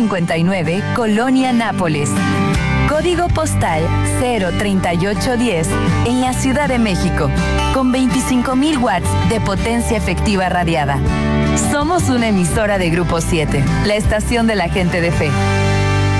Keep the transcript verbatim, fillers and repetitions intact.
cincuenta y nueve, Colonia Nápoles. Código postal cero treinta y ocho diez en la Ciudad de México, con veinticinco mil watts de potencia efectiva radiada. Somos una emisora de Grupo siete, la estación de la gente de fe.